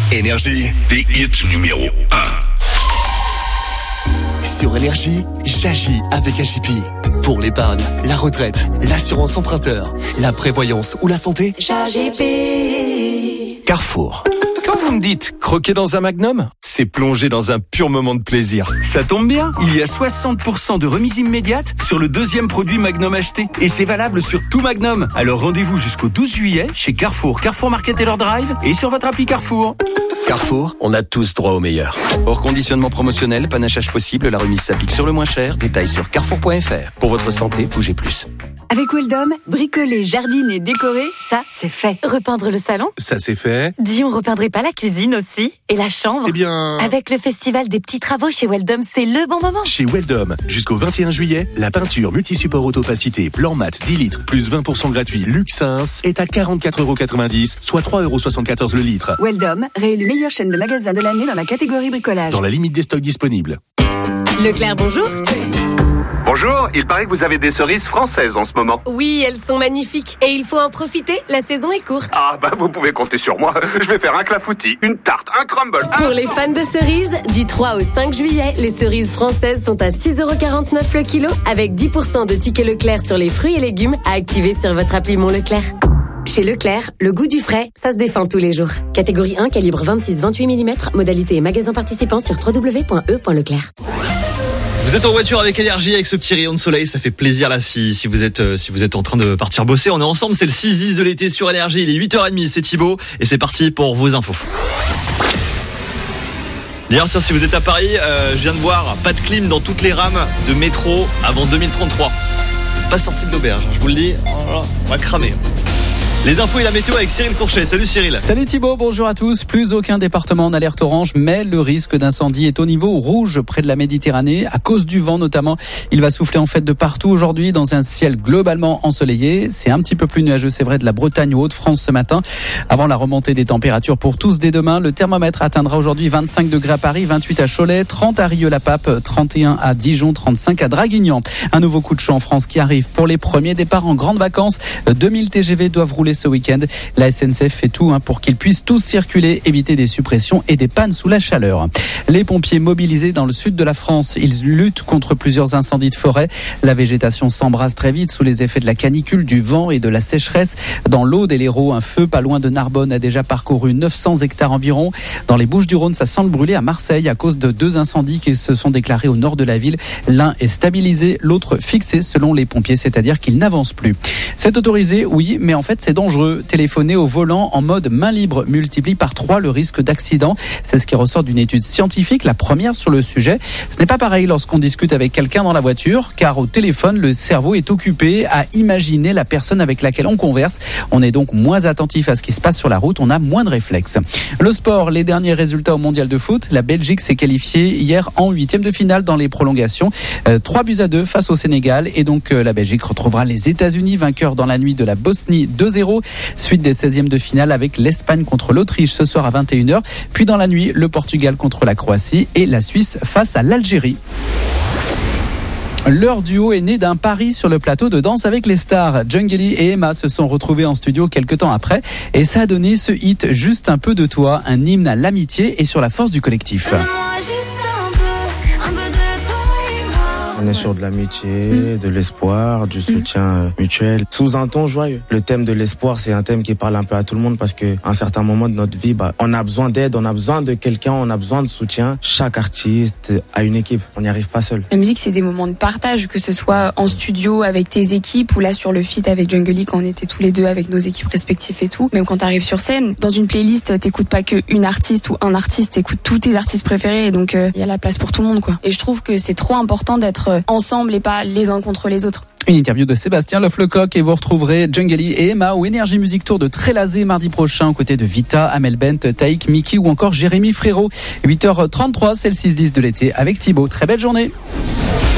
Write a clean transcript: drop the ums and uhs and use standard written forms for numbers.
Énergie, des hits numéro 1. Sur Énergie, j'agis avec AJP. Pour l'épargne, la retraite, l'assurance emprunteur, la prévoyance ou la santé, j'AJP. Carrefour. Quand vous me dites croquer dans un Magnum, c'est plonger dans un pur moment de plaisir. Ça tombe bien, il y a 60% de remise immédiate sur le deuxième produit Magnum acheté. Et c'est valable sur tout Magnum. Alors rendez-vous jusqu'au 12 juillet chez Carrefour, Carrefour Market et leur Drive et sur votre appli Carrefour. Carrefour, on a tous droit au meilleur. Hors conditionnement promotionnel, panachage possible, la remise s'applique sur le moins cher. Détails sur carrefour.fr. Pour votre santé, bougez plus. Avec Weldom, bricoler, jardiner, décorer, ça, c'est fait. Repeindre le salon, ça, c'est fait. Dis, on repeindrait pas la cuisine aussi? Et la chambre? Eh bien... Avec le festival des petits travaux chez Weldom, c'est le bon moment. Chez Weldom, jusqu'au 21 juillet, la peinture multi-support autopacité blanc mat 10 litres plus 20% gratuit Luxins est à 44,90€, soit 3,74€ le litre. Weldom, réélu meilleure chaîne de magasins de l'année dans la catégorie bricolage. Dans la limite des stocks disponibles. Leclerc, bonjour. Bonjour, il paraît que vous avez des cerises françaises en ce moment. Oui, elles sont magnifiques. Et il faut en profiter, la saison est courte. Ah bah vous pouvez compter sur moi. Je vais faire un clafoutis, une tarte, un crumble. Pour les fans de cerises, du 3 au 5 juillet, les cerises françaises sont à 6,49€ le kilo, avec 10% de tickets Leclerc sur les fruits et légumes à activer sur votre appli Mon Leclerc. Chez Leclerc, le goût du frais, ça se défend tous les jours. Catégorie 1, calibre 26-28 mm, modalité et magasin participant sur www.e.leclerc. Vous êtes en voiture avec Énergie, avec ce petit rayon de soleil, ça fait plaisir là si vous êtes en train de partir bosser. On est ensemble, c'est le 6-10 de l'été sur Énergie, il est 8h30, c'est Thibaut et c'est parti pour vos infos. D'ailleurs, tiens, si vous êtes à Paris, je viens de voir, pas de clim dans toutes les rames de métro avant 2033. Pas sorti de l'auberge, je vous le dis, on va cramer. Les infos et la météo avec Cyril Courchet. Salut Cyril. Salut Thibaut, bonjour à tous. Plus aucun département en alerte orange, mais le risque d'incendie est au niveau rouge près de la Méditerranée, à cause du vent notamment. Il va souffler en fait de partout aujourd'hui dans un ciel globalement ensoleillé. C'est un petit peu plus nuageux, c'est vrai, de la Bretagne aux Hauts-de-France ce matin. Avant la remontée des températures pour tous dès demain, le thermomètre atteindra aujourd'hui 25 degrés à Paris, 28 à Cholet, 30 à Rieux-la-Pape, 31 à Dijon, 35 à Draguignan. Un nouveau coup de chaud en France qui arrive pour les premiers départs en grandes vacances. 2000 TGV doivent rouler ce week-end. La SNCF fait tout pour qu'ils puissent tous circuler, éviter des suppressions et des pannes sous la chaleur. Les pompiers mobilisés dans le sud de la France, ils luttent contre plusieurs incendies de forêt. La végétation s'embrase très vite sous les effets de la canicule, du vent et de la sécheresse. Dans l'Aude et l'Hérault, un feu pas loin de Narbonne a déjà parcouru 900 hectares environ. Dans les Bouches-du-Rhône, ça semble brûler à Marseille à cause de 2 incendies qui se sont déclarés au nord de la ville. L'un est stabilisé, l'autre fixé selon les pompiers, c'est-à-dire qu'il n'avance plus. C'est autorisé, oui, mais en fait c'est dangereux. Téléphoner au volant en mode main libre multiplie par 3 le risque d'accident. C'est ce qui ressort d'une étude scientifique, la première sur le sujet. Ce n'est pas pareil lorsqu'on discute avec quelqu'un dans la voiture, car au téléphone, le cerveau est occupé à imaginer la personne avec laquelle on converse. On est donc moins attentif à ce qui se passe sur la route, on a moins de réflexes. Le sport, les derniers résultats au mondial de foot. La Belgique s'est qualifiée hier en 8e de finale dans les prolongations. 3-2 face au Sénégal. Et donc la Belgique retrouvera les États-Unis, vainqueurs dans la nuit de la Bosnie 2-0. Suite des 16e de finale avec l'Espagne contre l'Autriche ce soir à 21h. Puis dans la nuit, le Portugal contre la Croatie et la Suisse face à l'Algérie. Leur duo est né d'un pari sur le plateau de Danse avec les stars. Jungly et Emma se sont retrouvés en studio quelques temps après et ça a donné ce hit Juste un peu de toi, un hymne à l'amitié et sur la force du collectif. On est sur de l'amitié, de l'espoir, du soutien mutuel, sous un ton joyeux. Le thème de l'espoir, c'est un thème qui parle un peu à tout le monde parce qu'à un certain moment de notre vie, on a besoin d'aide, on a besoin de quelqu'un, on a besoin de soutien. Chaque artiste a une équipe, on n'y arrive pas seul. La musique, c'est des moments de partage, que ce soit en studio avec tes équipes ou là sur le feat avec Jungly quand on était tous les deux avec nos équipes respectives et tout. Même quand t'arrives sur scène, dans une playlist, t'écoutes pas qu'une artiste ou un artiste, t'écoutes tous tes artistes préférés et donc il y a la place pour tout le monde quoi. Et je trouve que c'est trop important d'être ensemble et pas les uns contre les autres. Une interview de Sébastien Loff-Lecoq et vous retrouverez Jungly et Emma au Énergie Music Tour de Trélazé mardi prochain aux côtés de Vita, Amel Bent, Taïk, Mickey ou encore Jérémy Frérot. 8h33, c'est le 6-10 de l'été avec Thibaut. Très belle journée.